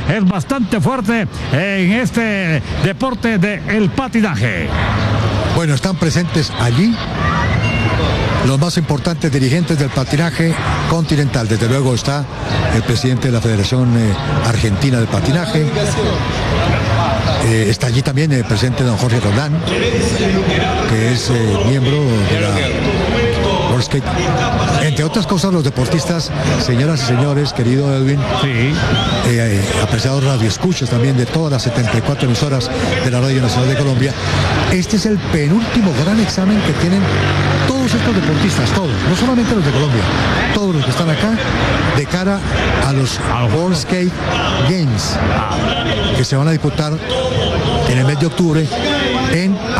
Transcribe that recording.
es bastante fuerte en este deporte del patinaje. Bueno, están presentes allí los más importantes dirigentes del patinaje continental. Desde luego está el presidente de la Federación Argentina de Patinaje. Está allí también el presidente don Jorge Roldán, que es miembro de la World Skate. Entre otras cosas, los deportistas, señoras y señores, querido Edwin, sí. Apreciados radioescuchas también de todas las 74 emisoras de la Radio Nacional de Colombia, este es el penúltimo gran examen que tienen todos estos deportistas, todos, no solamente los de Colombia, todos los que están acá, de cara a los World Skate Games, que se van a disputar en el mes de octubre en